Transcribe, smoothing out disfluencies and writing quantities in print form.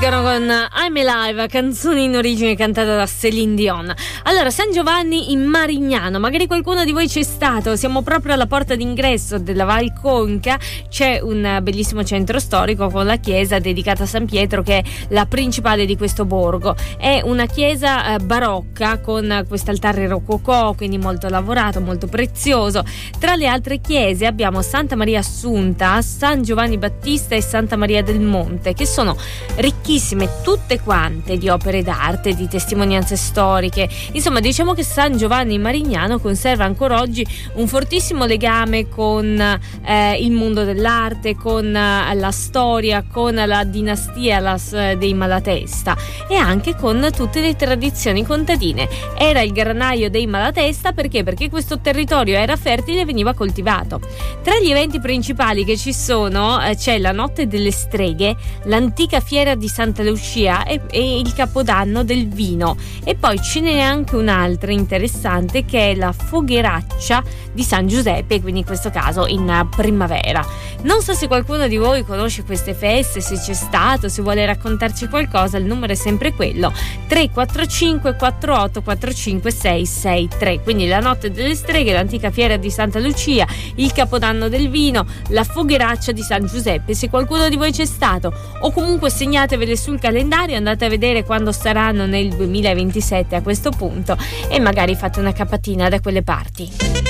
buongiorno con I'm Alive, canzone in origine cantata da Céline Dion. Allora, San Giovanni in Marignano, magari qualcuno di voi c'è stato, siamo proprio alla porta d'ingresso della Val Conca, c'è un bellissimo centro storico con la chiesa dedicata a San Pietro che è la principale di questo borgo. È una chiesa barocca con quest'altare rococò, quindi molto lavorato, molto prezioso. Tra le altre chiese abbiamo Santa Maria Assunta, San Giovanni Battista e Santa Maria del Monte, che sono ricchissime tutte quante di opere d'arte, di testimonianze storiche. Insomma, diciamo che San Giovanni Marignano conserva ancora oggi un fortissimo legame con il mondo dell'arte, con la storia, con la dinastia dei Malatesta e anche con tutte le tradizioni contadine. Era il granaio dei Malatesta perché questo territorio era fertile e veniva coltivato. Tra gli eventi principali che ci sono c'è la Notte delle Streghe, l'antica fiera di Santa Lucia e il Capodanno del vino, e poi ce n'è anche un'altra interessante che è la Fogheraccia di San Giuseppe, quindi in questo caso in primavera. Non so se qualcuno di voi conosce queste feste, se c'è stato, se vuole raccontarci qualcosa, il numero è sempre quello 345 48 45 663, quindi la Notte delle Streghe, l'antica fiera di Santa Lucia, il Capodanno del vino, la Fogheraccia di San Giuseppe. Se qualcuno di voi c'è stato, o comunque segnatevele sul calendario, andate a vedere quando saranno nel 2027 a questo punto e magari fate una capatina da quelle parti.